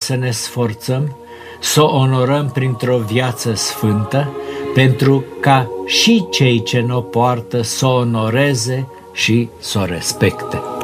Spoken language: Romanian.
să ne sforțăm să o onorăm printr-o viață sfântă, pentru ca și cei ce n-o poartă să o onoreze și să o respecte.